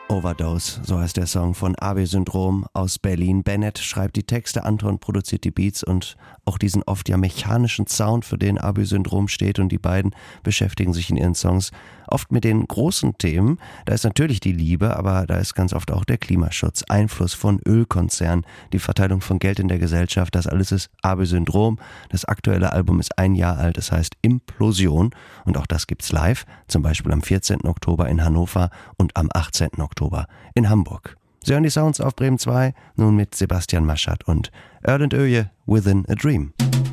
Overdose, so heißt der Song von AB-Syndrom aus Berlin. Bennett schreibt die Texte, Anton produziert die Beats und auch diesen oft ja mechanischen Sound, für den AB-Syndrom steht. Und die beiden beschäftigen sich in ihren Songs oft mit den großen Themen. Da ist natürlich die Liebe, aber da ist ganz oft auch der Klimaschutz, Einfluss von Ölkonzernen, die Verteilung von Geld in der Gesellschaft. Das alles ist AB-Syndrom. Das aktuelle Album ist 1 Jahr alt, das heißt Implosion. Und auch das gibt's live, zum Beispiel am 14. Oktober in Hannover und am 18. Oktober in Hamburg. Sie hören die Sounds auf Bremen 2, nun mit Sebastian Maschat und Erlend Öje, Within a Dream.